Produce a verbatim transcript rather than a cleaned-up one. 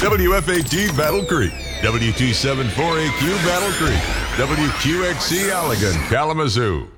W F A T Battle Creek, W two seven four A Q Battle Creek, W Q X C Allegan, Kalamazoo.